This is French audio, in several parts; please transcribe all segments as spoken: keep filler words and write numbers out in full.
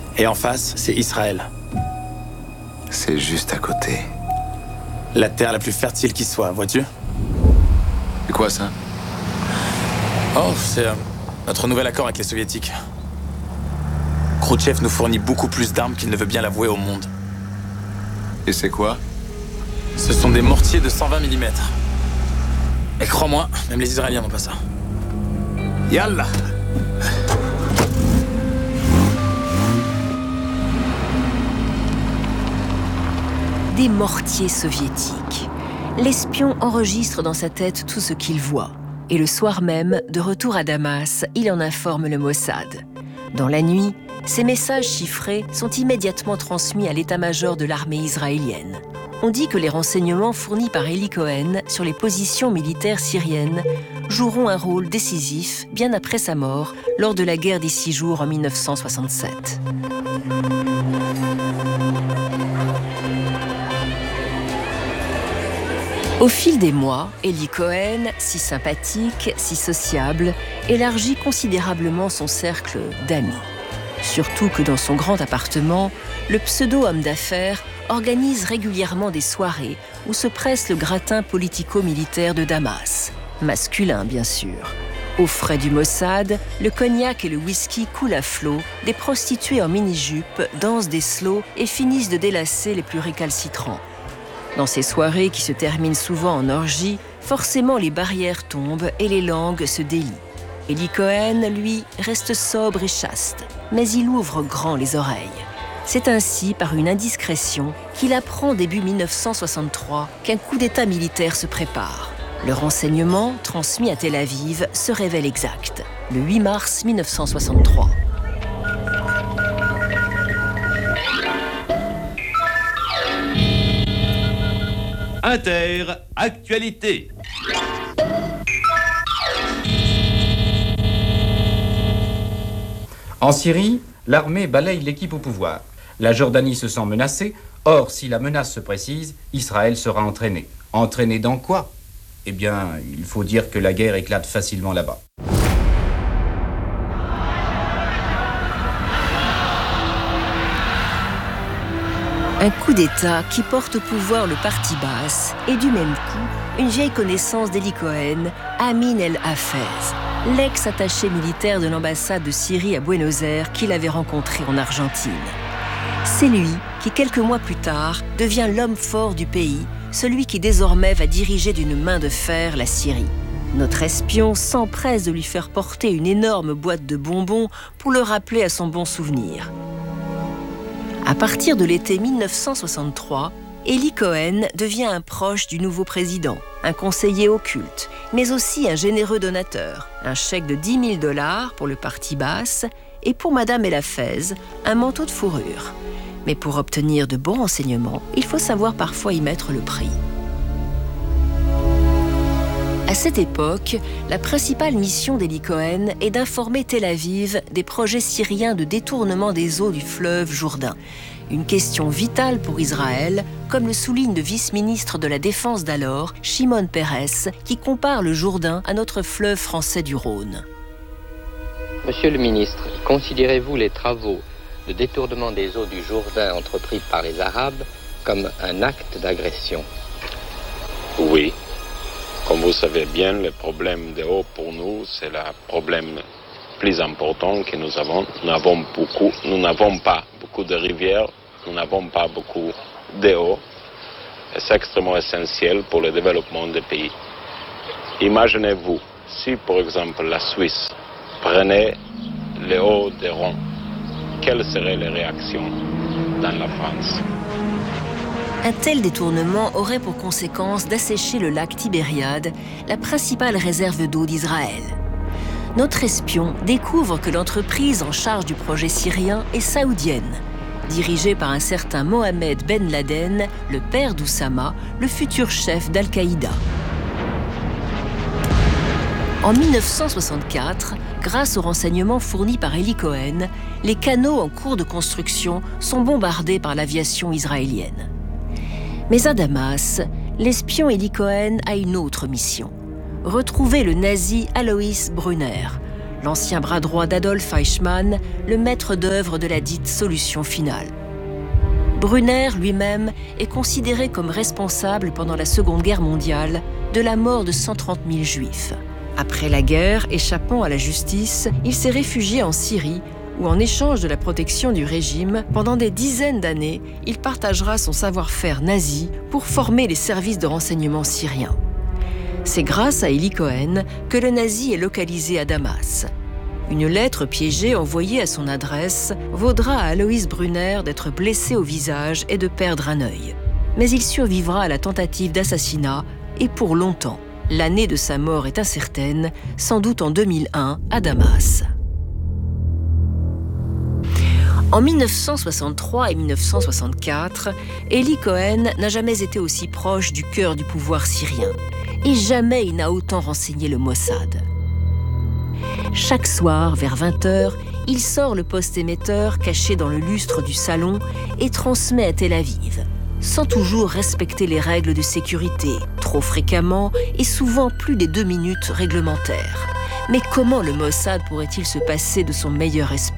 Et en face, c'est Israël. C'est juste à côté. La terre la plus fertile qui soit, vois-tu? C'est quoi ça? Oh, c'est euh, notre nouvel accord avec les soviétiques. Khrouchtchev nous fournit beaucoup plus d'armes qu'il ne veut bien l'avouer au monde. Et c'est quoi? Ce sont des mortiers de cent vingt millimètres. Et crois-moi, même les Israéliens n'ont pas ça. Yallah! Des mortiers soviétiques. L'espion enregistre dans sa tête tout ce qu'il voit. Et le soir même, de retour à Damas, il en informe le Mossad. Dans la nuit, ces messages chiffrés sont immédiatement transmis à l'état-major de l'armée israélienne. On dit que les renseignements fournis par Eli Cohen sur les positions militaires syriennes joueront un rôle décisif bien après sa mort lors de la guerre des six jours en mille neuf cent soixante-sept. Au fil des mois, Eli Cohen, si sympathique, si sociable, élargit considérablement son cercle d'amis. Surtout que dans son grand appartement, le pseudo-homme d'affaires organise régulièrement des soirées où se presse le gratin politico-militaire de Damas. Masculin, bien sûr. Aux frais du Mossad, le cognac et le whisky coulent à flot, des prostituées en mini-jupe dansent des slows et finissent de délasser les plus récalcitrants. Dans ces soirées qui se terminent souvent en orgie, forcément les barrières tombent et les langues se délient. Eli Cohen, lui, reste sobre et chaste, mais il ouvre grand les oreilles. C'est ainsi, par une indiscrétion, qu'il apprend début mille neuf cent soixante-trois qu'un coup d'État militaire se prépare. Le renseignement, transmis à Tel Aviv, se révèle exact, le huit mars mille neuf cent soixante-trois. Inter, actualité. En Syrie, l'armée balaye l'équipe au pouvoir. La Jordanie se sent menacée. Or, si la menace se précise, Israël sera entraîné. Entraîné dans quoi? Eh bien, il faut dire que la guerre éclate facilement là-bas. Un coup d'État qui porte au pouvoir le parti Baas et du même coup, une vieille connaissance d'Eli Cohen, Amin El-Hafez, l'ex-attaché militaire de l'ambassade de Syrie à Buenos Aires qu'il avait rencontré en Argentine. C'est lui qui, quelques mois plus tard, devient l'homme fort du pays, celui qui désormais va diriger d'une main de fer la Syrie. Notre espion s'empresse de lui faire porter une énorme boîte de bonbons pour le rappeler à son bon souvenir. À partir de l'été mille neuf cent soixante-trois, Eli Cohen devient un proche du nouveau président, un conseiller occulte, mais aussi un généreux donateur. Un chèque de dix mille dollars pour le parti Baas et pour Madame El-Hafez, un manteau de fourrure. Mais pour obtenir de bons renseignements, il faut savoir parfois y mettre le prix. À cette époque, la principale mission d'Eli Cohen est d'informer Tel Aviv des projets syriens de détournement des eaux du fleuve Jourdain. Une question vitale pour Israël, comme le souligne le vice-ministre de la Défense d'alors, Shimon Peres, qui compare le Jourdain à notre fleuve français du Rhône. Monsieur le ministre, considérez-vous les travaux de détournement des eaux du Jourdain entrepris par les Arabes comme un acte d'agression? Oui. Comme vous savez bien, le problème de l'eau pour nous, c'est le problème plus important que nous avons. Nous n'avons beaucoup, nous n'avons pas beaucoup de rivières, nous n'avons pas beaucoup d'eau. Et c'est extrêmement essentiel pour le développement des pays. Imaginez-vous, si par exemple la Suisse prenait l'eau des Rhône, quelles seraient les réactions dans la France? Un tel détournement aurait pour conséquence d'assécher le lac Tibériade, la principale réserve d'eau d'Israël. Notre espion découvre que l'entreprise en charge du projet syrien est saoudienne, dirigée par un certain Mohamed Ben Laden, le père d'Oussama, le futur chef d'Al-Qaïda. En mille neuf cent soixante-quatre, grâce aux renseignements fournis par Eli Cohen, les canaux en cours de construction sont bombardés par l'aviation israélienne. Mais à Damas, l'espion Eli Cohen a une autre mission. Retrouver le nazi Alois Brunner, l'ancien bras droit d'Adolf Eichmann, le maître d'œuvre de la dite solution finale. Brunner lui-même est considéré comme responsable pendant la Seconde Guerre mondiale de la mort de cent trente mille Juifs. Après la guerre, échappant à la justice, il s'est réfugié en Syrie où, en échange de la protection du régime, pendant des dizaines d'années, il partagera son savoir-faire nazi pour former les services de renseignement syriens. C'est grâce à Eli Cohen que le nazi est localisé à Damas. Une lettre piégée envoyée à son adresse vaudra à Alois Brunner d'être blessé au visage et de perdre un œil. Mais il survivra à la tentative d'assassinat et pour longtemps. L'année de sa mort est incertaine, sans doute en deux mille un à Damas. En mille neuf cent soixante-trois et mille neuf cent soixante-quatre, Eli Cohen n'a jamais été aussi proche du cœur du pouvoir syrien. Et jamais il n'a autant renseigné le Mossad. Chaque soir, vers vingt heures, il sort le poste émetteur caché dans le lustre du salon et transmet à Tel Aviv, sans toujours respecter les règles de sécurité, trop fréquemment et souvent plus des deux minutes réglementaires. Mais comment le Mossad pourrait-il se passer de son meilleur espion ?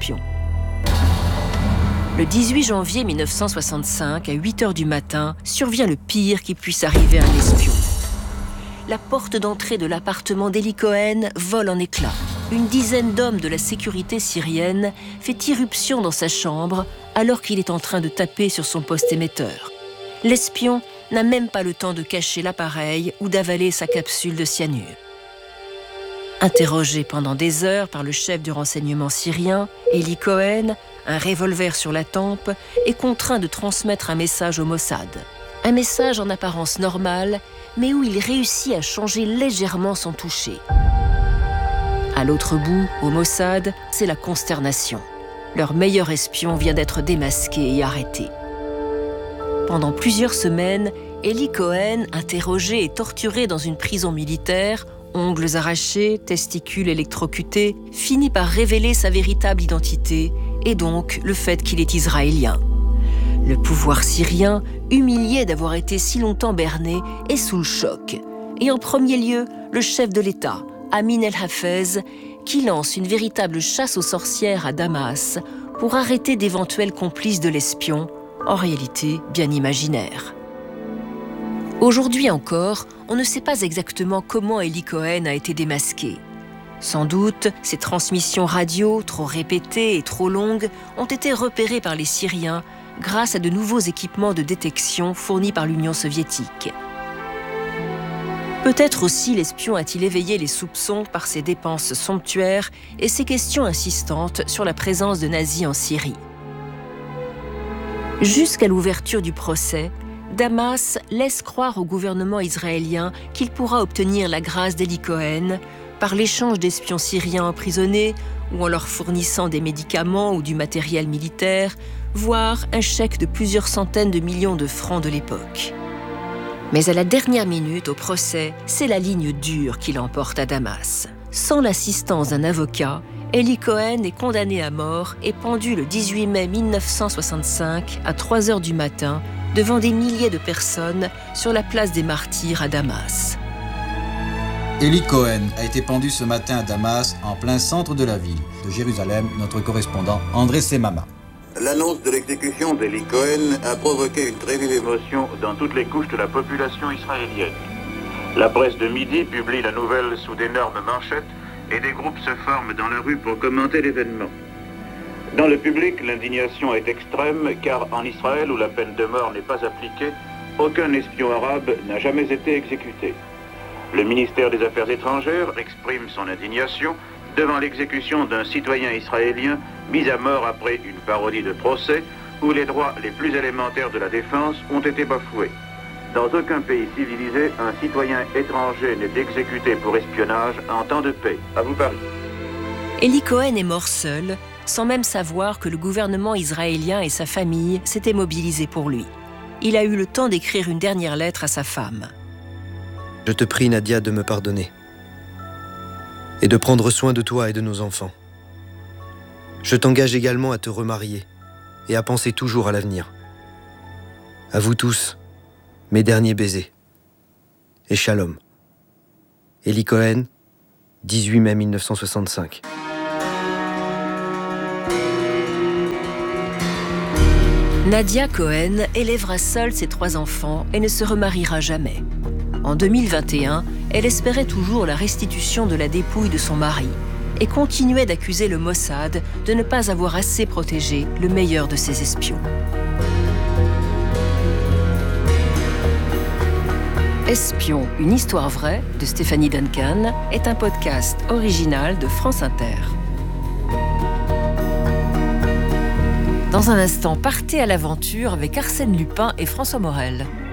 Le dix-huit janvier mille neuf cent soixante-cinq, à huit heures du matin, survient le pire qui puisse arriver à un espion. La porte d'entrée de l'appartement d'Eli Cohen vole en éclats. Une dizaine d'hommes de la sécurité syrienne fait irruption dans sa chambre alors qu'il est en train de taper sur son poste émetteur. L'espion n'a même pas le temps de cacher l'appareil ou d'avaler sa capsule de cyanure. Interrogé pendant des heures par le chef du renseignement syrien, Eli Cohen, un revolver sur la tempe, est contraint de transmettre un message au Mossad. Un message en apparence normale, mais où il réussit à changer légèrement son toucher. À l'autre bout, au Mossad, c'est la consternation. Leur meilleur espion vient d'être démasqué et arrêté. Pendant plusieurs semaines, Eli Cohen, interrogé et torturé dans une prison militaire, ongles arrachés, testicules électrocutés, finit par révéler sa véritable identité et donc le fait qu'il est israélien. Le pouvoir syrien, humilié d'avoir été si longtemps berné, est sous le choc. Et en premier lieu, le chef de l'État, Amin El-Hafez, qui lance une véritable chasse aux sorcières à Damas pour arrêter d'éventuels complices de l'espion, en réalité bien imaginaires. Aujourd'hui encore, on ne sait pas exactement comment Eli Cohen a été démasqué. Sans doute, ses transmissions radio, trop répétées et trop longues, ont été repérées par les Syriens grâce à de nouveaux équipements de détection fournis par l'Union soviétique. Peut-être aussi l'espion a-t-il éveillé les soupçons par ses dépenses somptuaires et ses questions insistantes sur la présence de nazis en Syrie. Jusqu'à l'ouverture du procès, Damas laisse croire au gouvernement israélien qu'il pourra obtenir la grâce d'Eli Cohen par l'échange d'espions syriens emprisonnés ou en leur fournissant des médicaments ou du matériel militaire, voire un chèque de plusieurs centaines de millions de francs de l'époque. Mais à la dernière minute, au procès, c'est la ligne dure qui l'emporte à Damas. Sans l'assistance d'un avocat, Eli Cohen est condamné à mort et pendu le dix-huit mai mille neuf cent soixante-cinq à trois heures du matin devant des milliers de personnes sur la place des Martyrs à Damas. Eli Cohen a été pendu ce matin à Damas, en plein centre de la ville. De Jérusalem, notre correspondant André Semama. L'annonce de l'exécution d'Eli Cohen a provoqué une très vive émotion dans toutes les couches de la population israélienne. La presse de midi publie la nouvelle sous d'énormes manchettes et des groupes se forment dans la rue pour commenter l'événement. Dans le public, l'indignation est extrême car en Israël, où la peine de mort n'est pas appliquée, aucun espion arabe n'a jamais été exécuté. Le ministère des Affaires étrangères exprime son indignation devant l'exécution d'un citoyen israélien mis à mort après une parodie de procès où les droits les plus élémentaires de la défense ont été bafoués. Dans aucun pays civilisé, un citoyen étranger n'est exécuté pour espionnage en temps de paix. À vous Paris. Eli Cohen est mort seul, sans même savoir que le gouvernement israélien et sa famille s'étaient mobilisés pour lui. Il a eu le temps d'écrire une dernière lettre à sa femme. Je te prie, Nadia, de me pardonner et de prendre soin de toi et de nos enfants. Je t'engage également à te remarier et à penser toujours à l'avenir. À vous tous, mes derniers baisers. Et shalom. Eli Cohen, dix-huit mai mille neuf cent soixante-cinq. Nadia Cohen élèvera seule ses trois enfants et ne se remariera jamais. En deux mille vingt et un, elle espérait toujours la restitution de la dépouille de son mari et continuait d'accuser le Mossad de ne pas avoir assez protégé le meilleur de ses espions. Espion, une histoire vraie de Stéphanie Duncan est un podcast original de France Inter. Dans un instant, partez à l'aventure avec Arsène Lupin et François Morel.